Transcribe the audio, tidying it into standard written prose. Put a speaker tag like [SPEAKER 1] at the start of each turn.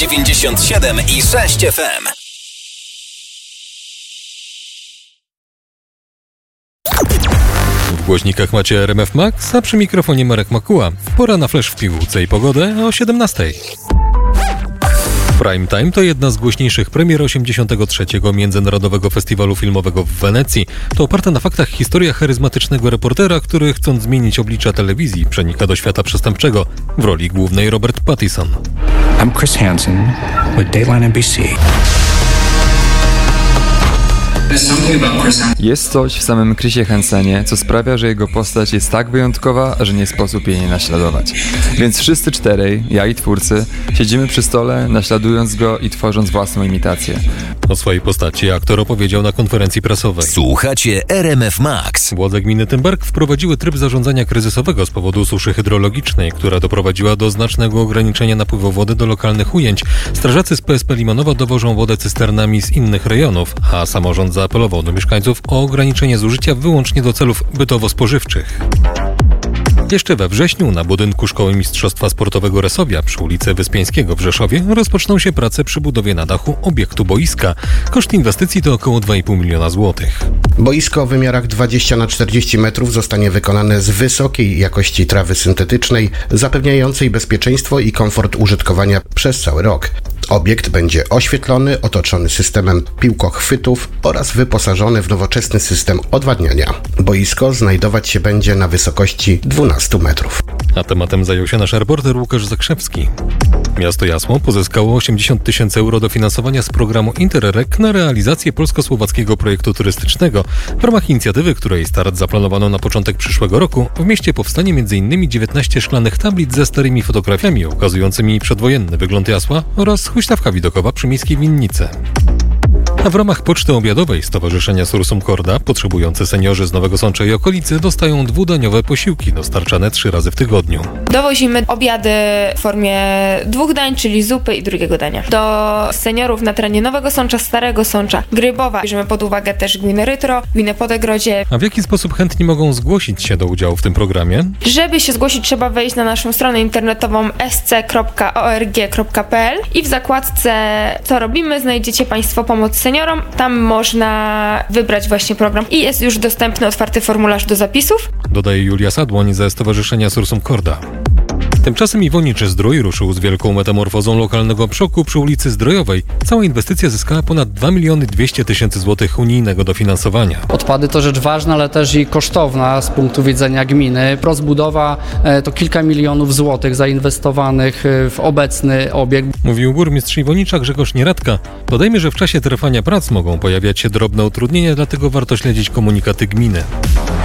[SPEAKER 1] 97,6 FM.
[SPEAKER 2] W głośnikach macie RMF Max, a przy mikrofonie Marek Makuła. Pora na flash w piłce i pogodę o 17:00. Prime Time to jedna z głośniejszych premier 83. Międzynarodowego Festiwalu Filmowego w Wenecji. To oparta na faktach historia charyzmatycznego reportera, który chcąc zmienić oblicza telewizji, przenika do świata przestępczego. W roli głównej Robert Pattinson.
[SPEAKER 3] I'm Chris Hansen with Dateline NBC.
[SPEAKER 4] Jest coś w samym Chrisie Hansenie, co sprawia, że jego postać jest tak wyjątkowa, że nie sposób jej nie naśladować. Więc wszyscy czterej, ja i twórcy, siedzimy przy stole, naśladując go i tworząc własną imitację.
[SPEAKER 2] O swojej postaci aktor opowiedział na konferencji prasowej.
[SPEAKER 1] Słuchacie RMF Max.
[SPEAKER 2] Władze gminy Tymbark wprowadziły tryb zarządzania kryzysowego z powodu suszy hydrologicznej, która doprowadziła do znacznego ograniczenia napływu wody do lokalnych ujęć. Strażacy z PSP Limanowa dowożą wodę cysternami z innych rejonów, a samorząd zaapelował do mieszkańców o ograniczenie zużycia wyłącznie do celów bytowo-spożywczych. Jeszcze we wrześniu na budynku Szkoły Mistrzostwa Sportowego Resowia przy ulicy Wyspiańskiego w Rzeszowie rozpoczną się prace przy budowie na dachu obiektu boiska. Koszt inwestycji to około 2,5 miliona złotych.
[SPEAKER 5] Boisko o wymiarach 20x40 metrów zostanie wykonane z wysokiej jakości trawy syntetycznej, zapewniającej bezpieczeństwo i komfort użytkowania przez cały rok. Obiekt będzie oświetlony, otoczony systemem piłkochwytów oraz wyposażony w nowoczesny system odwadniania. Boisko znajdować się będzie na wysokości 12 metrów.
[SPEAKER 2] A tematem zajął się nasz reporter Łukasz Zakrzewski. Miasto Jasło pozyskało 80 000 euro dofinansowania z programu Interreg na realizację polsko-słowackiego projektu turystycznego. W ramach inicjatywy, której start zaplanowano na początek przyszłego roku, w mieście powstanie m.in. 19 szklanych tablic ze starymi fotografiami ukazującymi przedwojenny wygląd Jasła oraz huśtawka widokowa przy miejskiej winnicy. A w ramach poczty obiadowej Stowarzyszenia Sursum Corda potrzebujący seniorzy z Nowego Sącza i okolicy dostają dwudaniowe posiłki dostarczane 3 razy w tygodniu.
[SPEAKER 6] Dowozimy obiady w formie 2 dań, czyli zupy i drugiego dania. Do seniorów na terenie Nowego Sącza, Starego Sącza, Grybowa bierzemy pod uwagę też gminę Rytro, gminę Podegrodzie.
[SPEAKER 2] A w jaki sposób chętni mogą zgłosić się do udziału w tym programie?
[SPEAKER 6] Żeby się zgłosić, trzeba wejść na naszą stronę internetową sc.org.pl i w zakładce Co robimy znajdziecie Państwo pomoc seniorom. Tam można wybrać właśnie program i jest już dostępny otwarty formularz do zapisów.
[SPEAKER 2] Dodaje Julia Sadłoń ze Stowarzyszenia Sursum Corda. Tymczasem Iwonicz-Zdrój ruszył z wielką metamorfozą lokalnego przoku przy ulicy Zdrojowej. Cała inwestycja zyskała ponad 2 200 000 złotych unijnego dofinansowania.
[SPEAKER 7] Odpady to rzecz ważna, ale też i kosztowna z punktu widzenia gminy. Rozbudowa to kilka milionów złotych zainwestowanych w obecny obiekt.
[SPEAKER 2] Mówił burmistrz Iwonicza Grzegorz Nieradka. Dodajmy, że w czasie trwania prac mogą pojawiać się drobne utrudnienia, dlatego warto śledzić komunikaty gminy.